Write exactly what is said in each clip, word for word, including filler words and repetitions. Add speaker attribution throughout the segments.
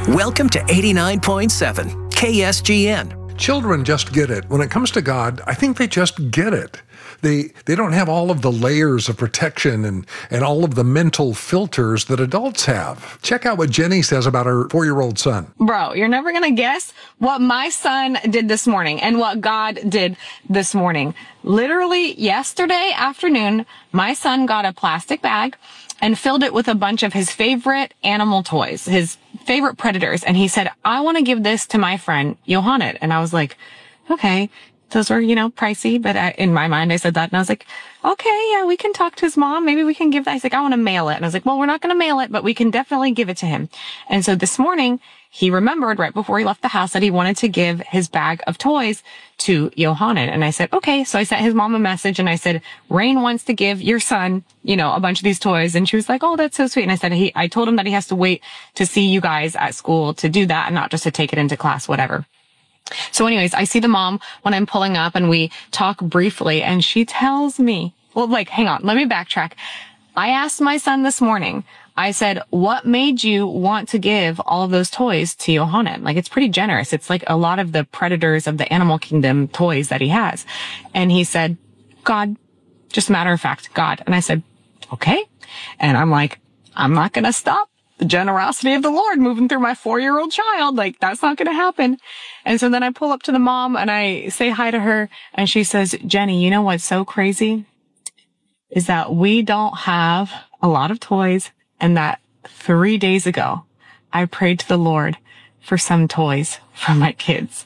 Speaker 1: Welcome to eighty-nine point seven K S G N.
Speaker 2: Children just get it. When it comes to God, I think they just get it. They they don't have all of the layers of protection and, and all of the mental filters that adults have. Check out what Jenny says about her four-year-old son.
Speaker 3: Bro, you're never going to guess what my son did this morning and what God did this morning. Literally yesterday afternoon, my son got a plastic bag and filled it with a bunch of his favorite animal toys, his favorite predators. And he said, I want to give this to my friend, Johannet. And I was like, okay, those were, you know, pricey. But I, in my mind, I said that. And I was like, okay, yeah, we can talk to his mom. Maybe we can give that. He's like, I want to mail it. And I was like, well, we're not going to mail it, but we can definitely give it to him. And so this morning, he remembered right before he left the house that he wanted to give his bag of toys to Johannet. And I said, okay. So I sent his mom a message and I said, Rain wants to give your son, you know, a bunch of these toys. And she was like, oh, that's so sweet. And I said, he, I told him that he has to wait to see you guys at school to do that and not just to take it into class, whatever. So anyways, I see the mom when I'm pulling up and we talk briefly and she tells me, well, like, hang on, let me backtrack. I asked my son this morning, I said, what made you want to give all of those toys to Johannet? Like, it's pretty generous. It's like a lot of the predators of the animal kingdom toys that he has. And he said, God, just matter of fact, God. And I said, okay. And I'm like, I'm not going to stop the generosity of the Lord moving through my four-year-old child. Like, that's not going to happen. And so then I pull up to the mom and I say hi to her and she says, Jenny, you know what's so crazy is that we don't have a lot of toys and that three days ago I prayed to the Lord for some toys for my kids.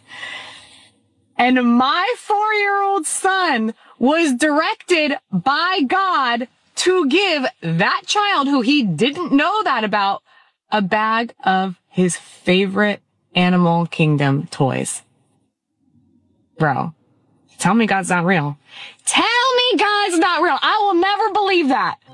Speaker 3: And my four-year-old son was directed by God to give that child who he didn't know that about a bag of his favorite animal kingdom toys. Bro, tell me God's not real. Tell me God's not real. I will never believe that.